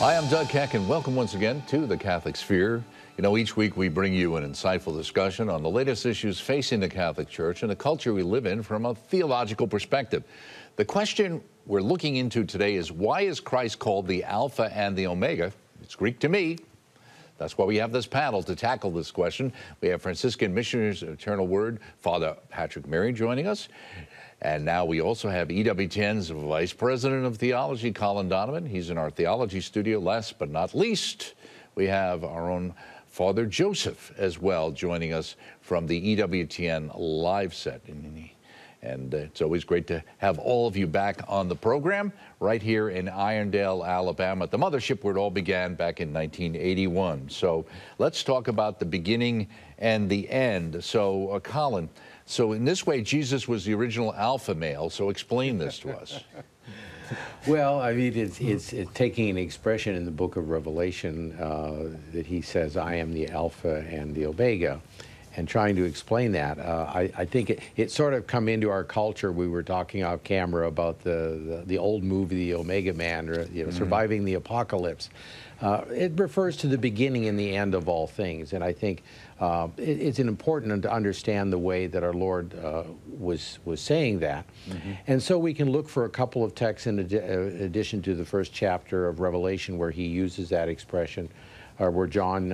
Hi, I'm Doug Keck, and welcome once again to the Catholic Sphere. You know, each week we bring you an insightful discussion on the latest issues facing the Catholic Church and the culture we live in from a theological perspective. The question we're looking into today is, why is Christ called the Alpha and the Omega? It's Greek to me. That's why we have this panel to tackle this question. We have Franciscan Missionaries of Eternal Word, Father Patrick Mary, joining us. And now we also have EWTN's Vice President of Theology, Colin Donovan. He's in our theology studio. Last but not least, we have our own Father Joseph as well, joining us from the EWTN live set. And it's always great to have all of you back on the program right here in Irondale, Alabama, at the mothership where it all began back in 1981. So let's talk about the beginning and the end. So, Colin, so in this way, Jesus was the original alpha male. So explain this to us. Well, I mean, it's taking an expression in the book of Revelation that he says, I am the Alpha and the Omega, and trying to explain that. I think it sort of come into our culture. We were talking off camera about the old movie, The Omega Man, or Surviving the Apocalypse. It refers to the beginning and the end of all things, and I think it's important to understand the way that our Lord was saying that. And so we can look for a couple of texts in addition to the first chapter of Revelation where he uses that expression, or where John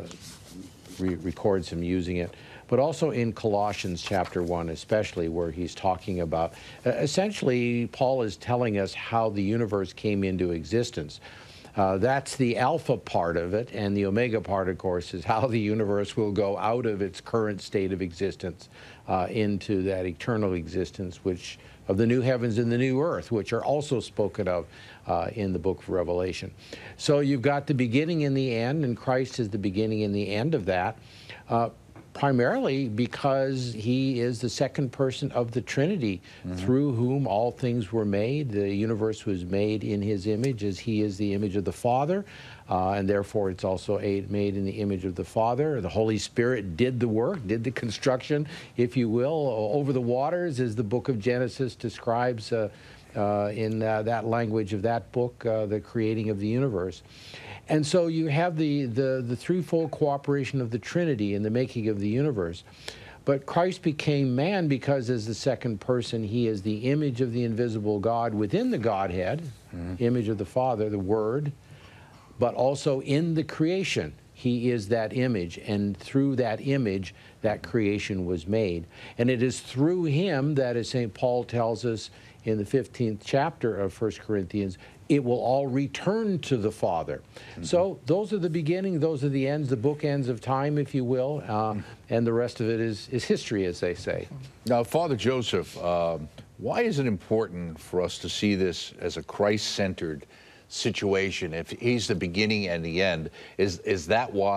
records him using it, but also in Colossians chapter 1 especially, where he's talking about, essentially Paul is telling us how the universe came into existence. That's the alpha part of it, and the omega part, of course, is how the universe will go out of its current state of existence into that eternal existence, which of the new heavens and the new earth, which are also spoken of in the book of Revelation. So you've got the beginning and the end, and Christ is the beginning and the end of that, primarily because he is the second person of the Trinity, through whom all things were made. The universe was made in his image, as he is the image of the Father, and therefore it's also made in the image of the Father. The Holy Spirit did the work, did the construction, if you will, over the waters, as the book of Genesis describes in that language of that book, the creating of the universe. And so you have the threefold cooperation of the Trinity in the making of the universe. But Christ became man because as the second person, he is the image of the invisible God within the Godhead, image of the Father, the Word, but also in the creation. He is that image, and through that image, that creation was made. And it is through him that, as St. Paul tells us in the 15th chapter of 1 Corinthians, it will all return to the Father. So those are the beginning, those are the ends, the bookends of time, if you will, and the rest of it is history, as they say. Now, Father Joseph, why is it important for us to see this as a Christ-centered situation? If he's the beginning and the end, is that why